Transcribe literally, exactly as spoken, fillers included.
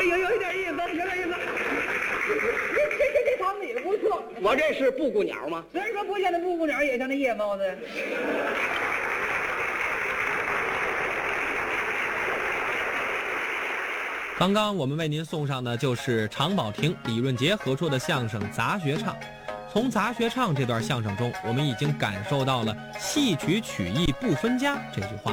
有有一点意思，有点意思。这这这这场理的不错。 我这是布谷鸟吗？ 虽然说不见得布谷鸟也像那夜猫子。 刚刚我们为您送上的就是常宝霆、李润杰合作的相声《杂学唱》。从杂学唱这段相声中，我们已经感受到了戏曲曲艺不分家这句话。